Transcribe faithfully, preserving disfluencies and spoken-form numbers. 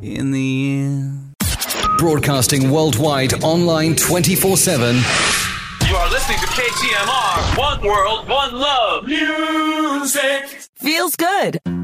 in the end. Broadcasting worldwide, online twenty-four seven. You are listening to K T M R. One world, one love. Music. Feels good.